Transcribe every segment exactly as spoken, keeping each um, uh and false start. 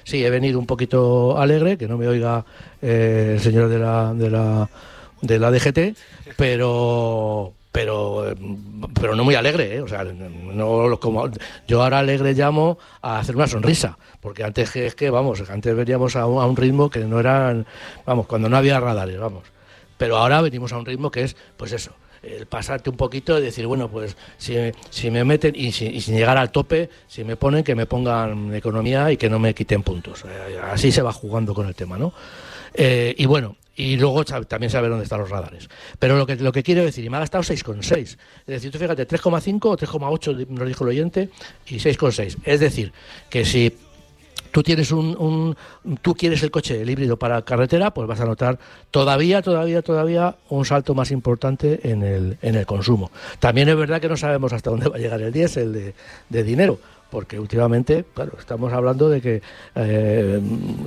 Sí, he venido un poquito alegre, que no me oiga eh, el señor de la, de la, de la D G T, pero... pero pero no muy alegre, ¿eh? O sea, no como yo ahora alegre llamo a hacer una sonrisa, porque antes es que vamos, antes veníamos a un, a un ritmo que no eran, vamos, cuando no había radares, vamos. Pero ahora venimos a un ritmo que es, pues eso, el pasarte un poquito y decir, bueno, pues si, si me meten y, si, y sin llegar al tope, si me ponen, que me pongan economía y que no me quiten puntos. Así se va jugando con el tema, ¿no? Eh, y bueno, y luego también saber dónde están los radares. Pero lo que lo que quiero decir, y me ha gastado seis coma seis. Es decir, tú fíjate, tres coma cinco o tres coma ocho nos dijo el oyente y seis coma seis. Es decir, que si tú tienes un, un tú quieres el coche, el híbrido para carretera, pues vas a notar todavía, todavía, todavía un salto más importante en el, en el consumo. También es verdad que no sabemos hasta dónde va a llegar el diésel de, de dinero, porque últimamente, claro, estamos hablando de que eh,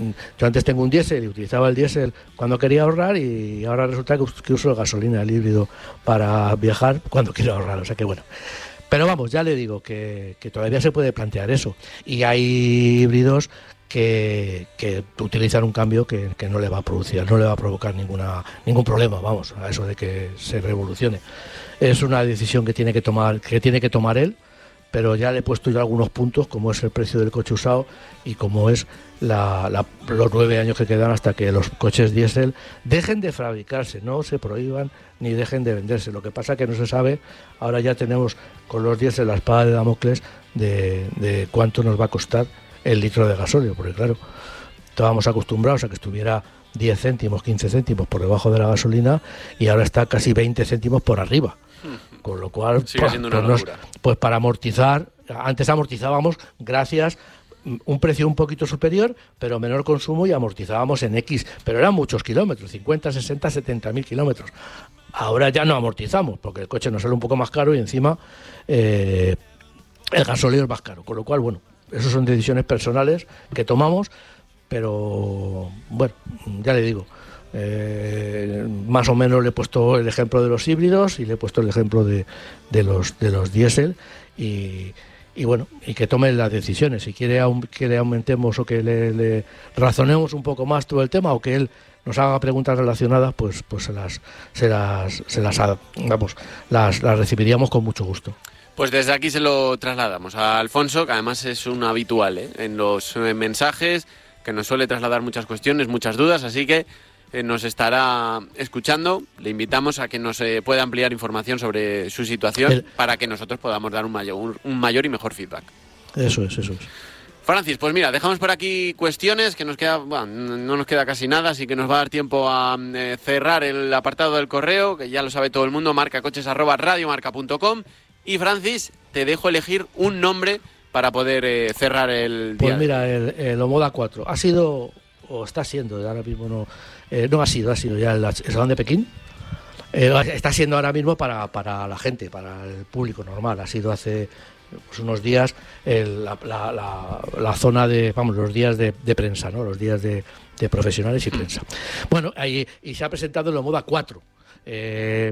yo antes tengo un diésel y utilizaba el diésel cuando quería ahorrar y ahora resulta que, que uso gasolina, el híbrido, para viajar cuando quiero ahorrar, o sea que bueno. Pero vamos, ya le digo que, que todavía se puede plantear eso. Y hay híbridos que, que utilizan un cambio que, que no le va a producir, no le va a provocar ninguna ningún problema, vamos, a eso de que se revolucione. Es una decisión que tiene que tomar, que tiene que tomar él, pero ya le he puesto yo algunos puntos, como es el precio del coche usado y como es la, la, los nueve años que quedan hasta que los coches diésel dejen de fabricarse, no se prohíban ni dejen de venderse. Lo que pasa es que no se sabe, ahora ya tenemos con los diésel la espada de Damocles de, de cuánto nos va a costar el litro de gasóleo, porque claro, estábamos acostumbrados a que estuviera diez céntimos, quince céntimos por debajo de la gasolina y ahora está casi veinte céntimos por arriba. Con lo cual, sigue siendo una pues, locura. pues para amortizar, antes amortizábamos gracias un precio un poquito superior, pero menor consumo y amortizábamos en X, pero eran muchos kilómetros, cincuenta, sesenta, setenta mil kilómetros. Ahora ya no amortizamos, porque el coche nos sale un poco más caro y encima eh, el gasóleo es más caro. Con lo cual, bueno, esas son decisiones personales que tomamos, pero bueno, ya le digo, Eh, más o menos le he puesto el ejemplo de los híbridos y le he puesto el ejemplo de, de los de los diésel y, y bueno, y que tome las decisiones. Si quiere aum, que le aumentemos o que le, le razonemos un poco más todo el tema o que él nos haga preguntas relacionadas, pues pues se las se las se las vamos, las, las recibiríamos con mucho gusto. Pues desde aquí se lo trasladamos a Alfonso, que además es un habitual, ¿eh? en los eh, mensajes, que nos suele trasladar muchas cuestiones, muchas dudas, así que Eh, nos estará escuchando. Le invitamos a que nos eh, pueda ampliar información sobre su situación el... para que nosotros podamos dar un mayor, un, un mayor y mejor feedback. Eso es, eso es. Francis, pues mira, dejamos por aquí cuestiones que nos queda, bueno, no nos queda casi nada, así que nos va a dar tiempo a eh, cerrar el apartado del correo, que ya lo sabe todo el mundo, marcacoches arroba radiomarca punto com. Y Francis, te dejo elegir un nombre para poder eh, cerrar el día. Pues mira, el, el Omoda cuatro ha sido, o está siendo, ahora mismo no, eh, no ha sido, ha sido ya el, el Salón de Pekín. Eh, está siendo ahora mismo para, para la gente, para el público normal. Ha sido hace pues, unos días el, la, la, la, la zona de, vamos, los días de, de prensa, ¿no? Los días de, de profesionales y prensa. Bueno, ahí, y se ha presentado el Omoda cuatro. Eh,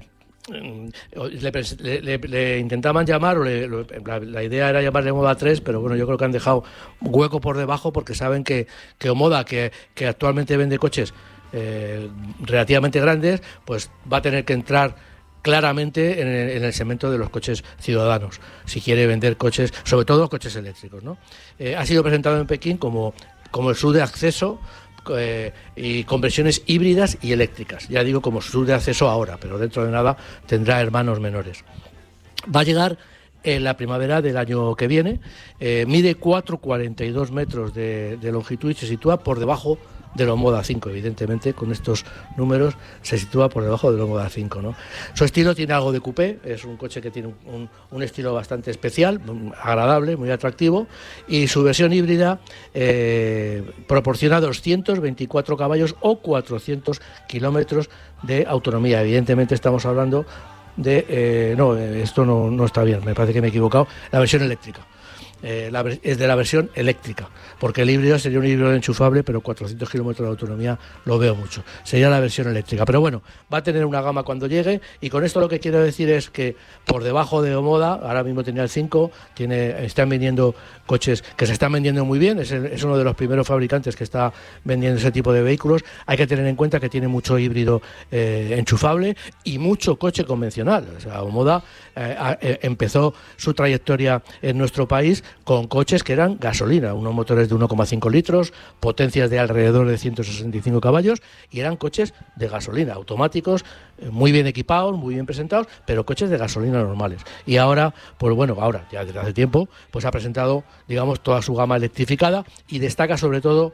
le, le, le, le intentaban llamar, o le, la, la idea era llamarle Omoda tres, pero bueno, yo creo que han dejado hueco por debajo porque saben que, que Omoda, que, que actualmente vende coches Eh, relativamente grandes, pues va a tener que entrar claramente en el, en el segmento de los coches ciudadanos, si quiere vender coches, sobre todo coches eléctricos, ¿no? Eh, ha sido presentado en Pekín como, como el sub de acceso eh, y con versiones híbridas y eléctricas. Ya digo como sub de acceso ahora, pero dentro de nada tendrá hermanos menores. Va a llegar en la primavera del año que viene, eh, mide cuatro coma cuarenta y dos metros de, de longitud y se sitúa por debajo del Omoda cinco, evidentemente, con estos números se sitúa por debajo del Omoda cinco, ¿no? Su estilo tiene algo de coupé, es un coche que tiene un, un estilo bastante especial, agradable, muy atractivo, y su versión híbrida eh, proporciona doscientos veinticuatro caballos o cuatrocientos kilómetros de autonomía. Evidentemente estamos hablando de... Eh, no, esto no, no está bien, me parece que me he equivocado, la versión eléctrica. eh, la, es de la versión eléctrica, porque el híbrido sería un híbrido enchufable, pero cuatrocientos kilómetros de autonomía lo veo mucho. Sería la versión eléctrica, pero bueno, va a tener una gama cuando llegue, y con esto lo que quiero decir es que por debajo de Omoda, ahora mismo tenía el cinco, tiene, están vendiendo coches que se están vendiendo muy bien, es, el, es uno de los primeros fabricantes que está vendiendo ese tipo de vehículos. Hay que tener en cuenta que tiene mucho híbrido eh, enchufable y mucho coche convencional. O sea, Omoda eh, eh, empezó su trayectoria en nuestro país con coches que eran gasolina, unos motores de uno coma cinco litros, potencias de alrededor de ciento sesenta y cinco caballos, y eran coches de gasolina, automáticos, eh, muy bien equipados, muy bien presentados, pero coches de gasolina normales. Y ahora, pues bueno, ahora, ya desde hace tiempo, pues ha presentado, digamos, toda su gama electrificada, y destaca sobre todo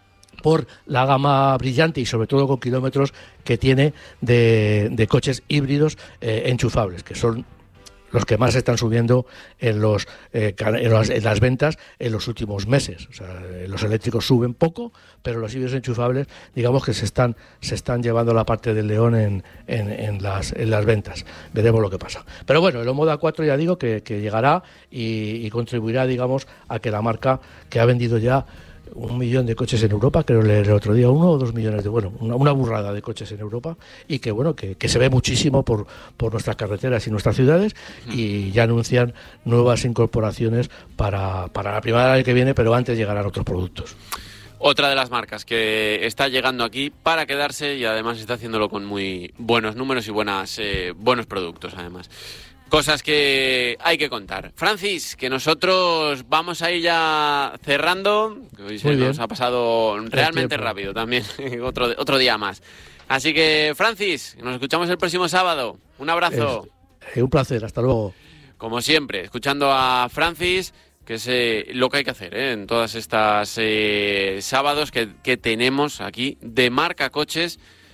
por la gama brillante y sobre todo con kilómetros que tiene de, de coches híbridos eh, enchufables, que son los que más están subiendo en los eh, en, las, en las ventas en los últimos meses. O sea, los eléctricos suben poco, pero los híbridos enchufables, digamos que se están se están llevando la parte del león en, en, en las en las ventas. Veremos lo que pasa. Pero bueno, el Omoda cuatro ya digo que, que llegará y, y contribuirá, digamos, a que la marca, que ha vendido ya un millón de coches en Europa, creo leer el otro día, uno o dos millones de, bueno, una, una burrada de coches en Europa, y que bueno, que, que se ve muchísimo por, por nuestras carreteras y nuestras ciudades, y ya anuncian nuevas incorporaciones para, para la primavera del año que viene, pero antes llegarán otros productos. Otra de las marcas que está llegando aquí para quedarse, y además está haciéndolo con muy buenos números y buenas eh, buenos productos además. Cosas que hay que contar. Francis, que nosotros vamos a ir ya cerrando, que hoy se nos ha pasado realmente rápido también, otro, otro día más. Así que, Francis, nos escuchamos el próximo sábado. Un abrazo. Es, es un placer, hasta luego. Como siempre, escuchando a Francis, que es eh, lo que hay que hacer ¿eh? en todas estas eh, sábados que, que tenemos aquí de Marca Coches,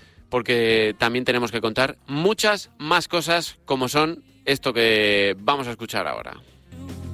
porque también tenemos que contar muchas más cosas como son esto que vamos a escuchar ahora.